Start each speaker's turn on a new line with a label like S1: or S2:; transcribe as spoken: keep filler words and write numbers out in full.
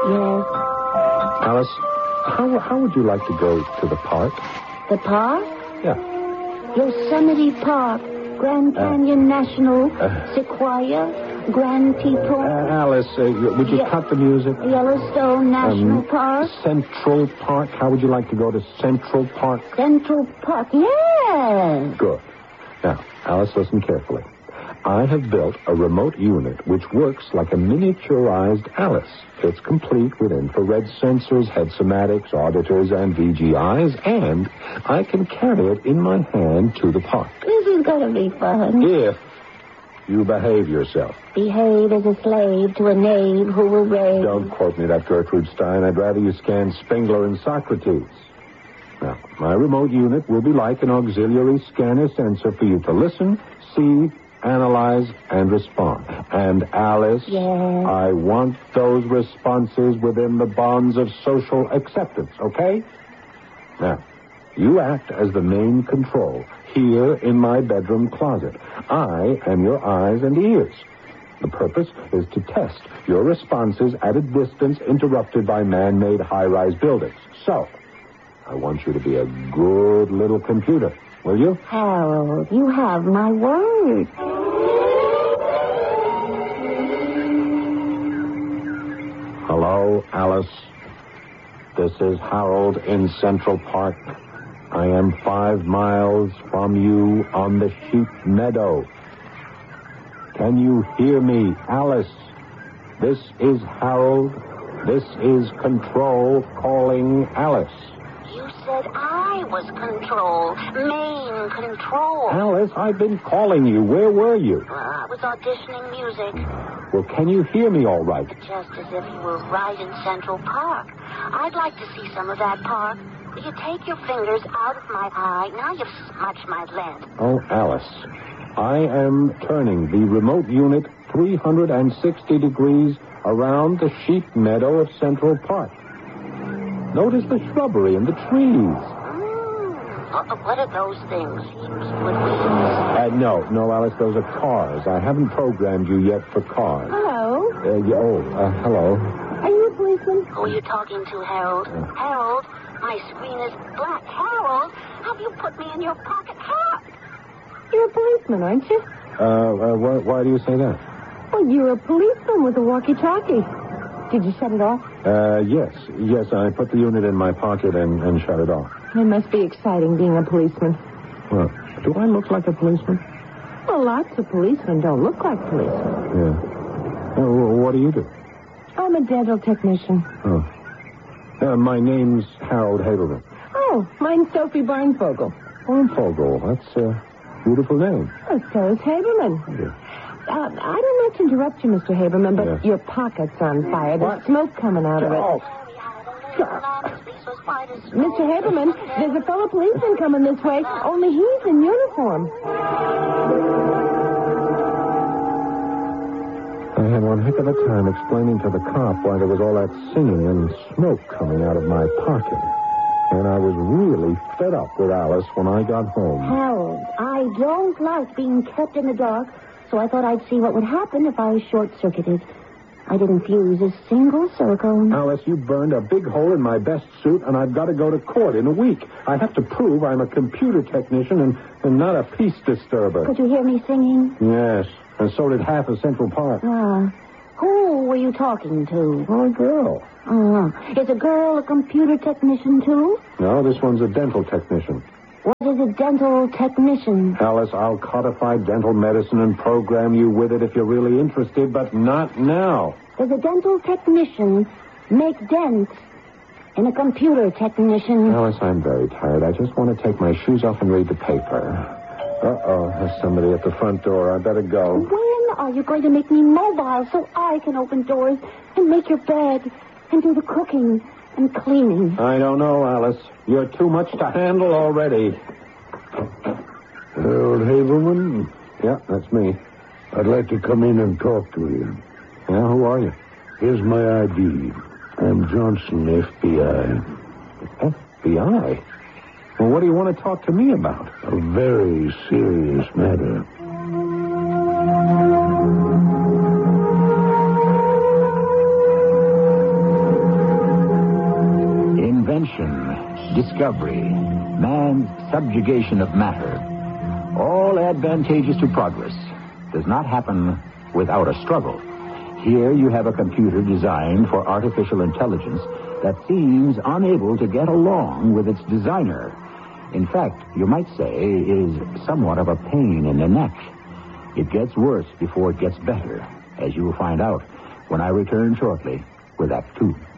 S1: Yes.
S2: Alice, how how would you like to go to the park?
S1: The park?
S2: Yeah.
S1: Yosemite Park, Grand Canyon uh, National, uh, Sequoia, Grand Teton.
S2: Uh, Alice, uh, would you Ye- cut the music?
S1: Yellowstone National um, Park.
S2: Central Park. How would you like to go to Central Park?
S1: Central Park, yes.
S2: Good. Now, Alice, listen carefully. I have built a remote unit which works like a miniaturized Alice. It's complete with infrared sensors, head somatics, auditors, and V G Is, and I can carry it in my hand to the park.
S1: This is going to be fun.
S2: If you behave yourself.
S1: Behave as a slave to a knave who will rave.
S2: Don't quote me that, Gertrude Stein. I'd rather you scan Spengler and Socrates. Now, my remote unit will be like an auxiliary scanner sensor for you to listen, see, analyze, and respond. And, Alice,
S1: yes.
S2: I want those responses within the bonds of social acceptance, okay? Now, you act as the main control here in my bedroom closet. I am your eyes and ears. The purpose is to test your responses at a distance interrupted by man-made high-rise buildings. So, I want you to be a good little computer. Will you?
S1: Harold, you have my word.
S2: Hello, Alice. This is Harold in Central Park. I am five miles from you on the sheep meadow. Can you hear me, Alice? This is Harold. This is Control calling Alice.
S1: You said I was Control. Main Control.
S2: Alice, I've been calling you. Where were you?
S1: Uh, I was auditioning music.
S2: Well, can you hear me all right?
S1: Just as if you were right in Central Park. I'd like to see some of that park. Will you take your fingers out of my eye? Now you've smudged my lens.
S2: Oh, Alice, I am turning the remote unit three hundred sixty degrees around the sheep meadow of Central Park. Notice the shrubbery and the trees.
S1: Mm. What are those things? Would we...
S2: Uh, no, no, Alice, those are cars. I haven't programmed you yet for cars.
S1: Hello?
S2: Uh, yeah, oh, uh, hello.
S1: Are you a policeman? Who are you talking to, Harold? Uh, Harold, my screen is black. Harold, have you put me in your pocket? Harold! You're a policeman, aren't you?
S2: Uh, uh why, why do you say that?
S1: Well, you're a policeman with a walkie-talkie. Did you shut it off?
S2: Uh, yes. Yes, I put the unit in my pocket and, and shut it off.
S1: It must be exciting being a policeman.
S2: Well, do I look like a policeman?
S1: Well, lots of policemen don't look like policemen.
S2: Yeah. Uh, what do you do?
S1: I'm a dental technician.
S2: Oh. Uh, my name's Harold Haberman.
S1: Oh, mine's Sophie Barnfogel.
S2: Barnfogel, that's a beautiful name.
S1: Oh, so is Haberman.
S2: Yeah.
S1: Uh, I don't mean to interrupt you, Mister Haberman, but
S2: yes.
S1: Your pocket's on fire. There's
S2: what?
S1: smoke coming out of it.
S2: Oh.
S1: Mister Haberman, there's a fellow policeman coming this way, only he's in uniform.
S2: I had one heck of a time explaining to the cop why there was all that singing and smoke coming out of my pocket. And I was really fed up with Alice when I got home.
S1: Harold, I don't like being kept in the dark, so I thought I'd see what would happen if I short-circuited. I didn't fuse a single silicone.
S2: Alice, you burned a big hole in my best suit, and I've got to go to court in a week. I have to prove I'm a computer technician and, and not a peace disturber.
S1: Could you hear me singing?
S2: Yes, and so did half of Central Park.
S1: Ah. Who were you talking to?
S2: Oh, a girl.
S1: Oh. Is a girl a computer technician, too?
S2: No, this one's a dental technician.
S1: What is a dental technician?
S2: Alice, I'll codify dental medicine and program you with it if you're really interested, but not now.
S1: Does a dental technician make dents in a computer technician?
S2: Alice, I'm very tired. I just want to take my shoes off and read the paper. Uh-oh, there's somebody at the front door. I better go.
S1: When are you going to make me mobile so I can open doors and make your bed and do the cooking and cleaning?
S2: I don't know, Alice. You're too much to handle already.
S3: Harold Haberman?
S2: Yeah, that's me.
S3: I'd like to come in and talk to you.
S2: Yeah, who are you?
S3: Here's my I D. I'm Johnson, F B I.
S2: F B I? Well, what do you want to talk to me about?
S3: A very serious matter.
S4: invention, discovery, man's subjugation of matter, all advantageous to progress, does not happen without a struggle. Here you have a computer designed for artificial intelligence that seems unable to get along with its designer. In fact, you might say it is somewhat of a pain in the neck. It gets worse before it gets better, as you will find out when I return shortly with Act Two.